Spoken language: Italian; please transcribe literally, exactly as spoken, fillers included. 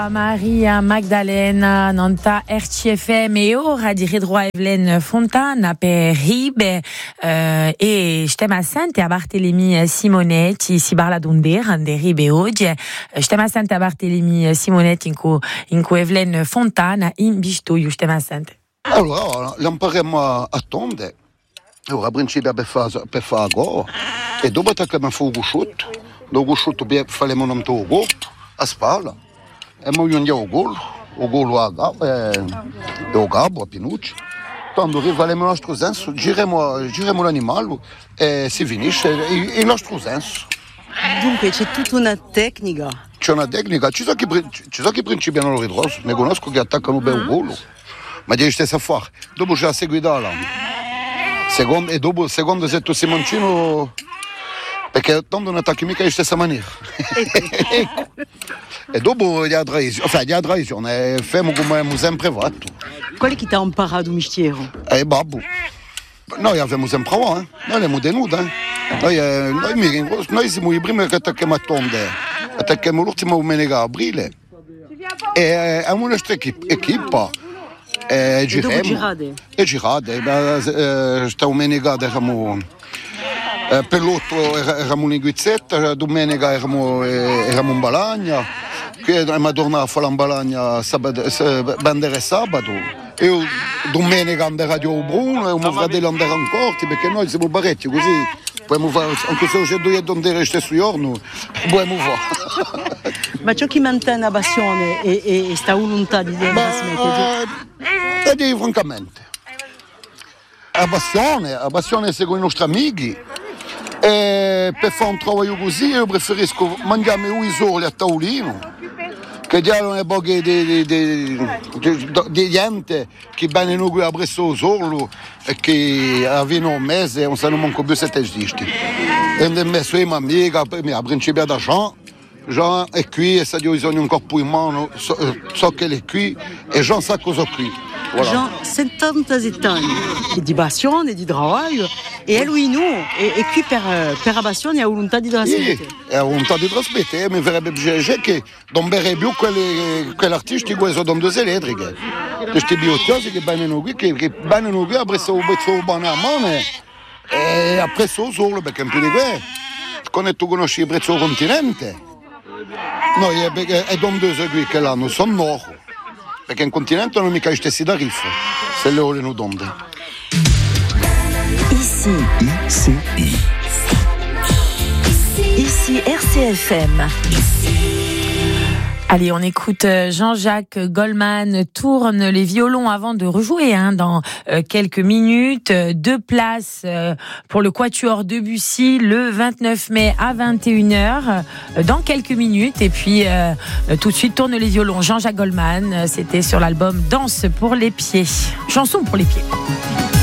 Maria Magdalena nanta R C F M e ora di Redroa Evelyn Fontana per Ribe eh, e stiamo assente a Bartolomeo Simonetti si parla d'Undera de Ribe oggi stiamo assente a Bartolomeo Simonetti in cui in cui Evelyn Fontana in Bistoio stiamo assente. Allora l'impareremo a, a tonde ora a principio per fare per fare go e dopo attacchiamo fu gusciotto do gusciotto faremo un togo a spalla e noi andiamo al gol, al gol a Gabo, e a Gabo, a Pinucci. Quando arriveremo al nostro senso, gireremo, gireremo l'animale e si finisce il, il nostro senso. Dunque c'è tutta una tecnica. C'è una tecnica, ci sono chi, ci sono chi principiano il ritroso, ne conosco che attaccano bene il gol, ma devi stare a fare. Dopo c'è la seguità, secondo, e dopo, secondo se tu Simoncino, perché tanto non attacchi mica in stessa maniera. Ecco. E dopo gli altri, enfin, gli altri sono fermo come abbiamo sempre fatto. Qual è che ti ha imparato il mestiere? Eh, babbo. Noi abbiamo sempre fatto, eh? Noi abbiamo tenuto, eh? Noi, eh, noi, noi siamo i primi che attacchiamo a tonde, attacchiamo l'ultima domenica a aprile. E eh, abbiamo la nostra equipa. E giriamo. E girate? E girate. Eh, sta domenica eravamo... Eh, per l'otto eravamo in Guizzetta, domenica eravamo, eh, eravamo in Balagna, qui abbiamo tornato a fare in Balagna sabato, bandere sabato, e io domenica andrò a Radio Bruno e mio fratello andrà ancora, perché noi siamo parecchi così, possiamo fare, anche se c'è due giorni lo stesso giorno, possiamo fare. Ma ciò che mantiene la passione e, e, e questa volontà di trasmettere? Eh, dico francamente, la passione, la passione segue i nostri amici. E per fare un lavoro così io preferisco mangiarmi un soli a tavolino che diano le poche di, di, di, di, di gente che vengono qui a presso solo e che avevano un mese e non sanno manco più se te esisti e mi messo in amica a principio da Jean Jean è qui e sa di bisogno un corpo in mano so, so che è qui e Jean sa cosa è qui. Voilà. Jean, settantasette anni di passione, di lavoro e lui noi e, e qui per, per la passione e la volontà di trasmettere. Sì, è la volontà di trasmettere, mi farebbe piacere che non verrebbe più quelli, quegli artisti che sono donde elettriche, questi biotiosi che vengono qui, che, che vengono qui a presso un pezzo buono a mano e a presso solo, perché in più di questo, quando tu conosci il prezzo del continente, noi è, è donde qui che l'hanno, sono nord. Perché in continente non mica gli stessi tariffi, se le vogliono donde. Ici, I C I. Ici R C F M. Allez, on écoute Jean-Jacques Goldman tourne les violons avant de rejouer hein, dans euh, quelques minutes. Deux places euh, pour le Quatuor Debussy le vingt-neuf mai à vingt et une heures euh, dans quelques minutes. Et puis euh, tout de suite tourne les violons. Jean-Jacques Goldman, c'était sur l'album Danse pour les pieds. Chanson pour les pieds.